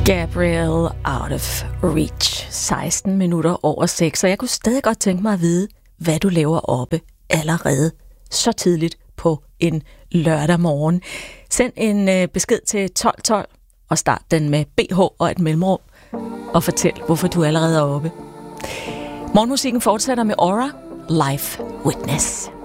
Gabriel Out of Reach, 16 minutter over 6, og jeg kunne stadig godt tænke mig at vide, hvad du laver oppe allerede så tidligt på en lørdag morgen. Send en besked til 1212 og start den med BH og et mellemrum, og fortæl, hvorfor du allerede er oppe. Morgenmusikken fortsætter med Aura, Life Witness.